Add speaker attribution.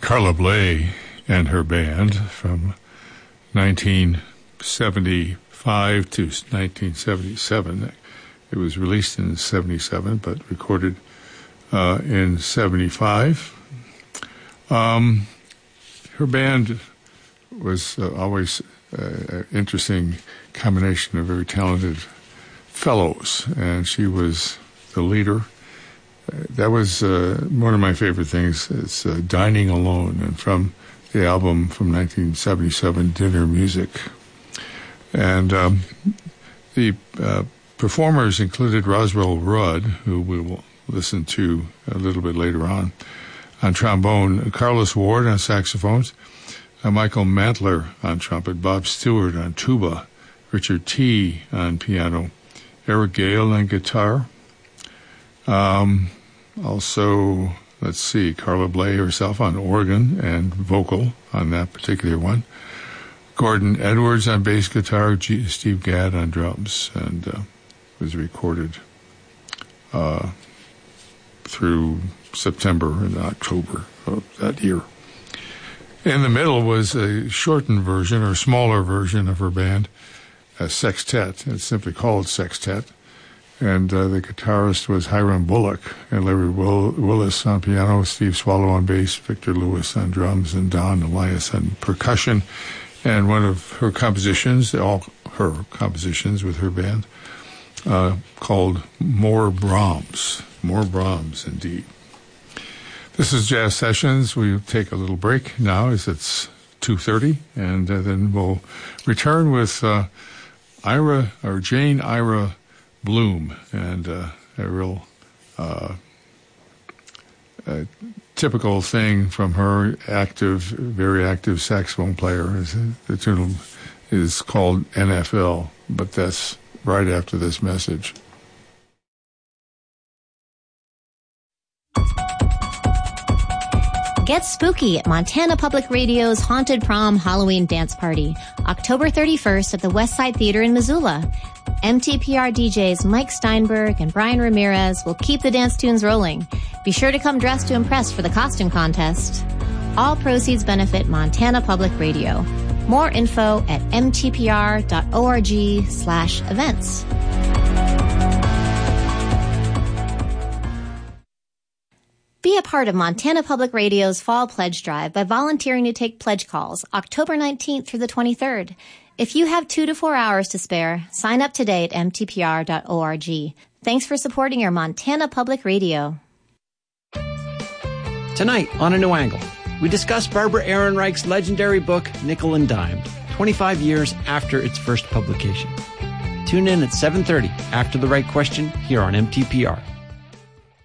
Speaker 1: Carla Bley and her band from 1975 to 1977. It was released in 77, but recorded in 75. Her band was always an interesting combination of very talented fellows, and she was the leader. That was one of my favorite things. It's Dining Alone, and from the album from 1977, Dinner Music. And the performers included Roswell Rudd, who we will listen to a little bit later on trombone, Carlos Ward on saxophones, Michael Mantler on trumpet, Bob Stewart on tuba, Richard T. on piano, Eric Gale on guitar. Also, let's see, Carla Bley herself on organ and vocal on that particular one. Gordon Edwards on bass guitar, Steve Gadd on drums, and was recorded through September and October of that year. In the middle was a shortened version or smaller version of her band, a sextet. It's simply called Sextet. And the guitarist was Hiram Bullock and Larry Willis on piano, Steve Swallow on bass, Victor Lewis on drums, and Don Elias on percussion. And one of her compositions, all her compositions with her band, called More Brahms. More Brahms, indeed. This is Jazz Sessions. We'll take a little break now as it's 2:30, and then we'll return with Jane Ira Bloom, and a real typical thing from her, very active saxophone player. The tune is called NFL, but that's right after this message.
Speaker 2: Get spooky at Montana Public Radio's Haunted Prom Halloween Dance Party, October 31st at the Westside Theater in Missoula. MTPR DJs Mike Steinberg and Brian Ramirez will keep the dance tunes rolling. Be sure to come dressed to impress for the costume contest. All proceeds benefit Montana Public Radio. More info at mtpr.org/events. Be a part of Montana Public Radio's Fall Pledge Drive by volunteering to take pledge calls October 19th through the 23rd. If you have 2 to 4 hours to spare, sign up today at mtpr.org. Thanks for supporting your Montana Public Radio.
Speaker 3: Tonight on A New Angle, we discuss Barbara Ehrenreich's legendary book, Nickel and Dimed, 25 years after its first publication. Tune in at 7:30 after The Right Question here on MTPR.